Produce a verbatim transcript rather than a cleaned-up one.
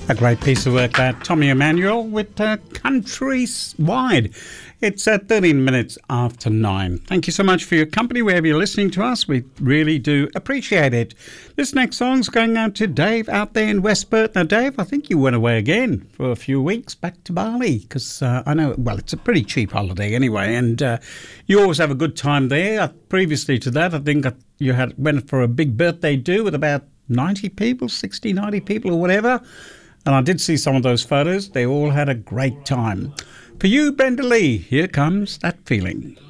A great piece of work that Tommy Emmanuel with uh, Countrywide. It's at thirteen minutes after nine. Thank you so much for your company wherever you're listening to us. We really do appreciate it. This next song's going out to Dave out there in West Perth. Now, Dave, I think you went away again for a few weeks back to Bali because uh, I know, well, it's a pretty cheap holiday anyway, and uh, you always have a good time there. Uh, previously to that, I think you had went for a big birthday do with about ninety people, sixty, ninety people or whatever. And I did see some of those photos. They all had a great time. For you, Brenda Lee, here comes That Feeling.